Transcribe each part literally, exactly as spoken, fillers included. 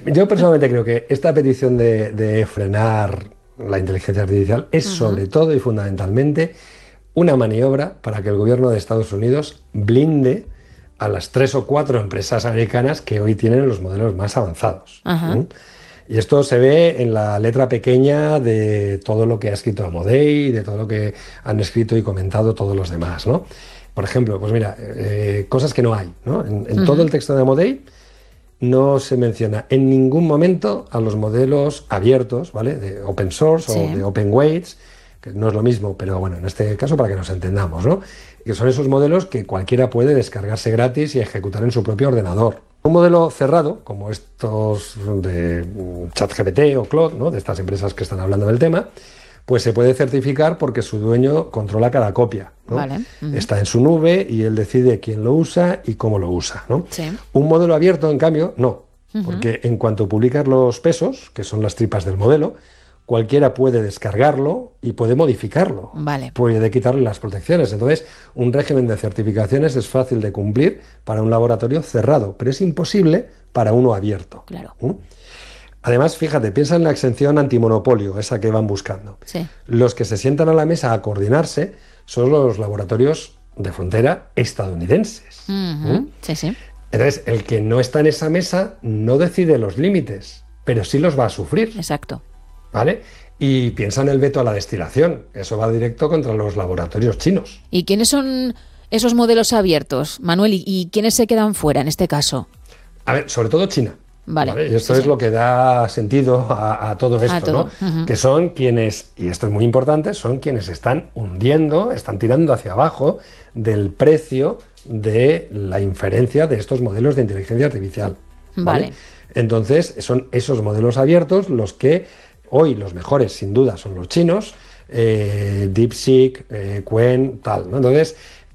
Yo personalmente creo que esta petición de, de frenar la inteligencia artificial es uh-huh. sobre todo y fundamentalmente una maniobra para que el gobierno de Estados Unidos blinde a las tres o cuatro empresas americanas que hoy tienen los modelos más avanzados. Uh-huh. ¿Mm? Y esto se ve en la letra pequeña de todo lo que ha escrito Amodei, de todo lo que han escrito y comentado todos los demás, ¿no? Por ejemplo, pues mira, eh, cosas que no hay, ¿no? En, en uh-huh. todo el texto de Amodei no se menciona en ningún momento a los modelos abiertos, ¿vale? De open source sí. o de open weights, que no es lo mismo, pero bueno, en este caso para que nos entendamos, ¿no? Que son esos modelos que cualquiera puede descargarse gratis y ejecutar en su propio ordenador. Un modelo cerrado, como estos de ChatGPT o Claude, ¿no? De estas empresas que están hablando del tema, pues se puede certificar porque su dueño controla cada copia, ¿no? Vale. Uh-huh. Está en su nube y él decide quién lo usa y cómo lo usa, ¿no? Sí. Un modelo abierto, en cambio, no. Uh-huh. Porque en cuanto publicas los pesos, que son las tripas del modelo, cualquiera puede descargarlo y puede modificarlo. Vale. Puede quitarle las protecciones. Entonces, un régimen de certificaciones es fácil de cumplir para un laboratorio cerrado, pero es imposible para uno abierto. Claro. ¿Mm? Además, fíjate, piensa en la exención antimonopolio, esa que van buscando. Sí. Los que se sientan a la mesa a coordinarse son los laboratorios de frontera estadounidenses. Uh-huh. ¿Mm? Sí, sí. Entonces, el que no está en esa mesa no decide los límites, pero sí los va a sufrir. Exacto. ¿Vale? Y piensa en el veto a la destilación. Eso va directo contra los laboratorios chinos. ¿Y quiénes son esos modelos abiertos, Manuel? ¿Y, y quiénes se quedan fuera en este caso? A ver, sobre todo China. Vale. ¿Vale? Y esto sí, es sí. lo que da sentido a, a todo esto, a todo. ¿no? Uh-huh. Que son quienes, y esto es muy importante, son quienes están hundiendo, están tirando hacia abajo del precio de la inferencia de estos modelos de inteligencia artificial. ¿Vale? Vale. Entonces, son esos modelos abiertos los que hoy los mejores, sin duda, son los chinos, eh, DeepSeek, eh, Qwen, tal, ¿no? Entonces,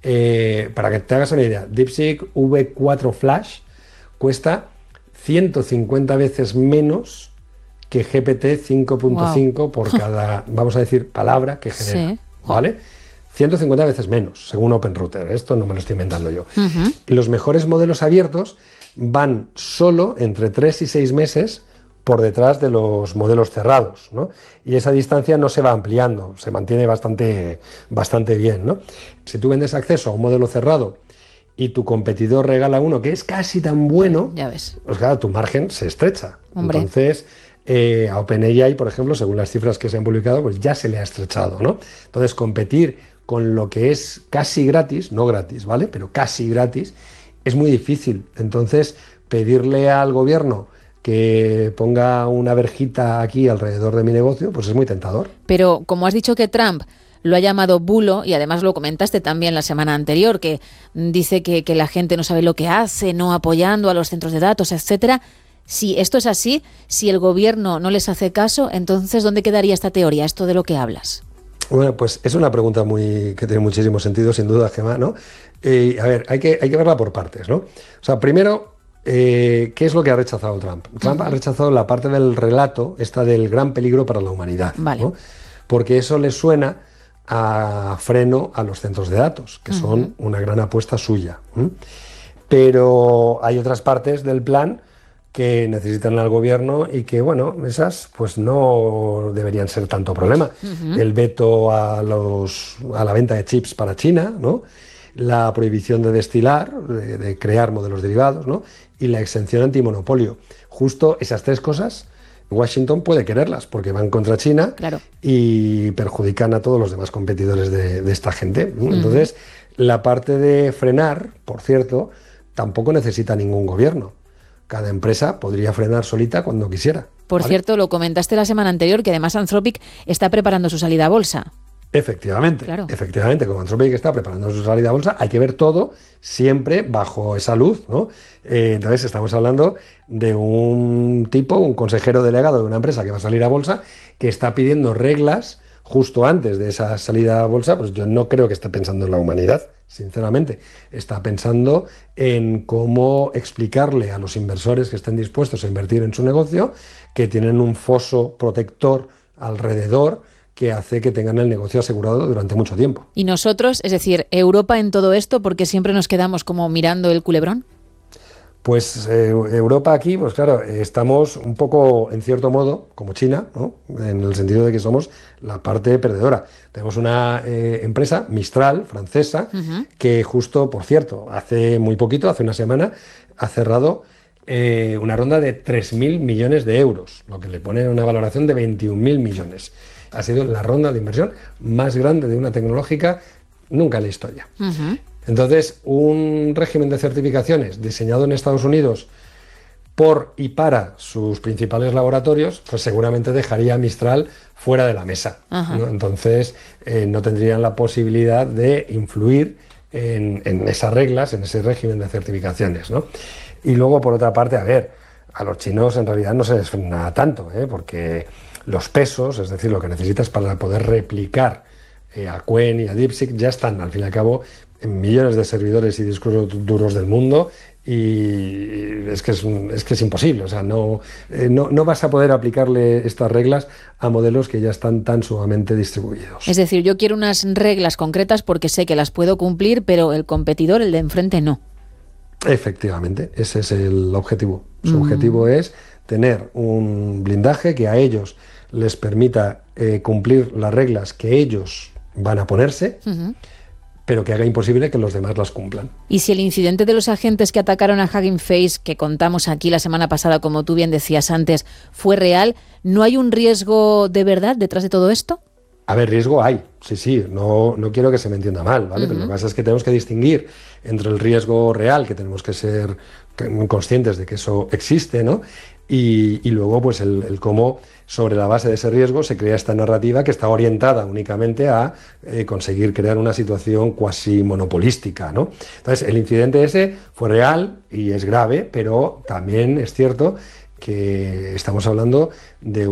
eh, para que te hagas una idea, DeepSeek V cuatro Flash cuesta ciento cincuenta veces menos que G P T cinco punto cinco wow. por cada, vamos a decir, palabra que genera, sí. ¿vale? ciento cincuenta veces menos, según OpenRouter. Esto no me lo estoy inventando yo. Uh-huh. Los mejores modelos abiertos van solo entre tres y seis meses por detrás de los modelos cerrados, ¿no? Y esa distancia no se va ampliando, se mantiene bastante, bastante bien, ¿no? Si tú vendes acceso a un modelo cerrado y tu competidor regala uno que es casi tan bueno, ya ves. Pues claro, tu margen se estrecha. Hombre. Entonces, eh, a OpenAI, por ejemplo, según las cifras que se han publicado, pues ya se le ha estrechado, ¿no? Entonces, competir con lo que es casi gratis, no gratis, ¿vale? Pero casi gratis, es muy difícil. Entonces, pedirle al gobierno que ponga una verjita aquí alrededor de mi negocio, pues es muy tentador. Pero como has dicho que Trump lo ha llamado bulo, y además lo comentaste también la semana anterior, que dice que, que la gente no sabe lo que hace, no apoyando a los centros de datos, etcétera. Si esto es así, si el gobierno no les hace caso, entonces ¿dónde quedaría esta teoría, esto de lo que hablas? Bueno, pues es una pregunta muy que tiene muchísimo sentido, sin duda, Gemma, ¿no? Eh, a ver, hay que, hay que verla por partes, ¿no? O sea, primero, Eh, ¿qué es lo que ha rechazado Trump? Trump uh-huh. ha rechazado la parte del relato, esta del gran peligro para la humanidad, vale. ¿no? Porque eso le suena a freno a los centros de datos, que uh-huh. son una gran apuesta suya. ¿Mm? Pero hay otras partes del plan que necesitan al gobierno y que, bueno, esas pues no deberían ser tanto problema. Uh-huh. El veto a, los, a la venta de chips para China, ¿no? La prohibición de destilar, de, de crear modelos derivados, ¿no? Y la exención antimonopolio. Justo esas tres cosas, Washington puede quererlas porque van contra China claro. y perjudican a todos los demás competidores de, de esta gente. Entonces, uh-huh. la parte de frenar, por cierto, tampoco necesita ningún gobierno. Cada empresa podría frenar solita cuando quisiera. Por ¿vale? cierto, lo comentaste la semana anterior, que además Anthropic está preparando su salida a bolsa. Efectivamente, claro. efectivamente, como Anthropic está preparando su salida a bolsa, hay que ver todo siempre bajo esa luz, ¿no? Eh, entonces estamos hablando de un tipo, un consejero delegado de una empresa que va a salir a bolsa, que está pidiendo reglas justo antes de esa salida a bolsa. Pues yo no creo que esté pensando en la humanidad, sinceramente. Está pensando en cómo explicarle a los inversores que estén dispuestos a invertir en su negocio que tienen un foso protector alrededor que hace que tengan el negocio asegurado durante mucho tiempo. ¿Y nosotros, es decir, Europa en todo esto, porque siempre nos quedamos como mirando el culebrón? Pues eh, Europa aquí, pues claro, estamos un poco, en cierto modo, como China, ¿no? En el sentido de que somos la parte perdedora. Tenemos una eh, empresa, Mistral, francesa, uh-huh. que justo, por cierto, hace muy poquito, hace una semana, ha cerrado eh, una ronda de tres mil millones de euros, lo que le pone una valoración de veintiún mil millones. Ha sido la ronda de inversión más grande de una tecnológica nunca en la historia. Uh-huh. Entonces, un régimen de certificaciones diseñado en Estados Unidos por y para sus principales laboratorios, pues seguramente dejaría a Mistral fuera de la mesa, ¿no? Entonces, eh, no tendrían la posibilidad de influir en, en esas reglas, en ese régimen de certificaciones, ¿no? Y luego, por otra parte, a ver, a los chinos en realidad no se les frena tanto, ¿eh? Porque los pesos, es decir, lo que necesitas para poder replicar eh, a Qwen y a DeepSeek, ya están, al fin y al cabo, en millones de servidores y discos duros del mundo, y es que es, un, es que es imposible, o sea, no, eh, no, no vas a poder aplicarle estas reglas a modelos que ya están tan sumamente distribuidos. Es decir, yo quiero unas reglas concretas porque sé que las puedo cumplir, pero el competidor, el de enfrente, no. Efectivamente, ese es el objetivo. Su mm. objetivo es tener un blindaje que a ellos les permita eh, cumplir las reglas que ellos van a ponerse, uh-huh. pero que haga imposible que los demás las cumplan. Y si el incidente de los agentes que atacaron a Hugging Face, que contamos aquí la semana pasada, como tú bien decías antes, fue real, ¿no hay un riesgo de verdad detrás de todo esto? A ver, riesgo hay, sí, sí, no, no quiero que se me entienda mal, ¿vale? Uh-huh. Pero lo que pasa es que tenemos que distinguir entre el riesgo real, que tenemos que ser conscientes de que eso existe, ¿no? Y, y luego, pues, el, el cómo, sobre la base de ese riesgo, se crea esta narrativa que está orientada únicamente a eh, conseguir crear una situación cuasi monopolística, ¿no? Entonces, el incidente ese fue real y es grave, pero también es cierto que estamos hablando de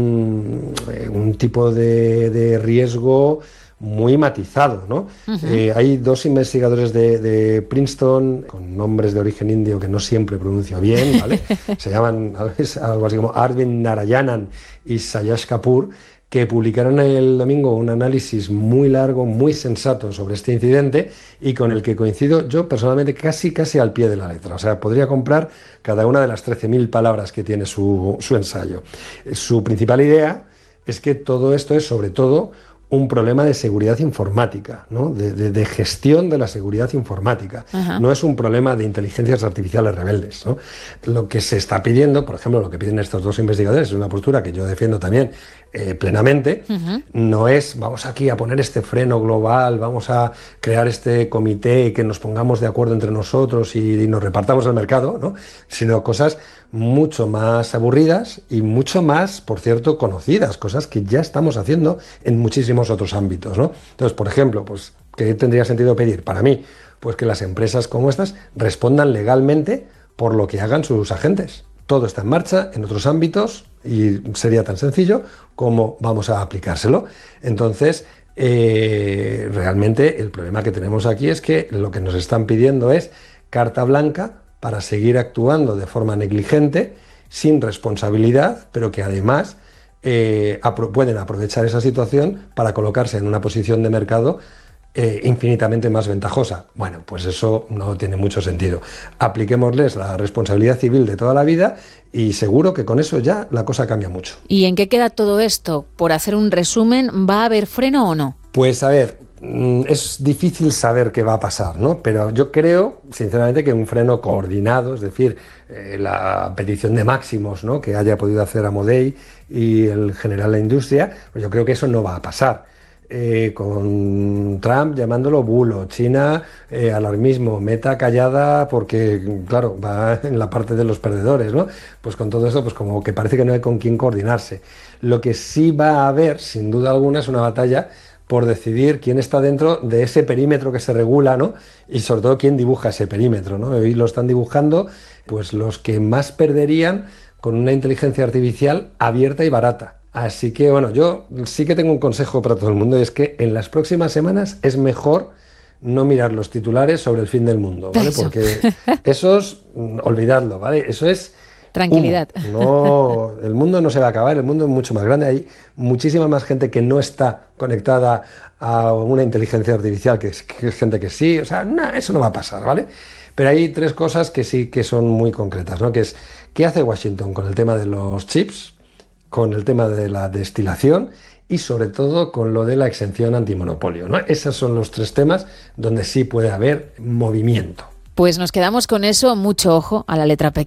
un, un tipo de, de riesgo muy matizado, ¿no? Uh-huh. Eh, hay dos investigadores de, de Princeton con nombres de origen indio que no siempre pronuncio bien, ¿vale? Se llaman algo así como Arvind Narayanan y Sayash Kapoor, que publicaron el domingo un análisis muy largo, muy sensato sobre este incidente y con el que coincido yo personalmente casi casi al pie de la letra. O sea, podría comprar cada una de las trece mil palabras que tiene su, su ensayo. Su principal idea es que todo esto es sobre todo un problema de seguridad informática, ¿no? de, de, de gestión de la seguridad informática. Uh-huh. No es un problema de inteligencias artificiales rebeldes, ¿no? Lo que se está pidiendo, por ejemplo, lo que piden estos dos investigadores, es una postura que yo defiendo también eh, plenamente, uh-huh. no es vamos aquí a poner este freno global, vamos a crear este comité y que nos pongamos de acuerdo entre nosotros y, y nos repartamos el mercado, ¿no? Sino cosas mucho más aburridas y mucho más, por cierto, conocidas, cosas que ya estamos haciendo en muchísimos otros ámbitos, ¿no? Entonces, por ejemplo, pues, ¿qué tendría sentido pedir? Para mí, pues que las empresas como estas respondan legalmente por lo que hagan sus agentes. Todo está en marcha en otros ámbitos y sería tan sencillo como vamos a aplicárselo. Entonces, eh, realmente el problema que tenemos aquí es que lo que nos están pidiendo es carta blanca para seguir actuando de forma negligente, sin responsabilidad, pero que además eh, apro- pueden aprovechar esa situación para colocarse en una posición de mercado eh, infinitamente más ventajosa. Bueno, pues eso no tiene mucho sentido. Apliquémosles la responsabilidad civil de toda la vida y seguro que con eso ya la cosa cambia mucho. ¿Y en qué queda todo esto? Por hacer un resumen, ¿va a haber freno o no? Pues a ver, es difícil saber qué va a pasar, ¿no? Pero yo creo, sinceramente, que un freno coordinado, es decir, eh, la petición de máximos, ¿no?, que haya podido hacer Amodei y el general de la industria, pues yo creo que eso no va a pasar. Eh, con Trump llamándolo bulo, China eh, alarmismo, Meta callada porque, claro, va en la parte de los perdedores, ¿no? Pues con todo eso, pues como que parece que no hay con quién coordinarse. Lo que sí va a haber, sin duda alguna, es una batalla por decidir quién está dentro de ese perímetro que se regula, ¿no? Y sobre todo quién dibuja ese perímetro, ¿no? Hoy lo están dibujando pues los que más perderían con una inteligencia artificial abierta y barata. Así que, bueno, yo sí que tengo un consejo para todo el mundo y es que en las próximas semanas es mejor no mirar los titulares sobre el fin del mundo, ¿vale? Eso. Porque esos, olvidadlo, ¿vale? Eso es tranquilidad. Humo. No, el mundo no se va a acabar, el mundo es mucho más grande. Hay muchísima más gente que no está conectada a una inteligencia artificial, que es, que es gente que sí. O sea, no, eso no va a pasar, ¿vale? Pero hay tres cosas que sí que son muy concretas, ¿no? Que es, ¿qué hace Washington con el tema de los chips, con el tema de la destilación y sobre todo con lo de la exención antimonopolio, ¿no? Esos son los tres temas donde sí puede haber movimiento. Pues nos quedamos con eso, mucho ojo a la letra pequeña.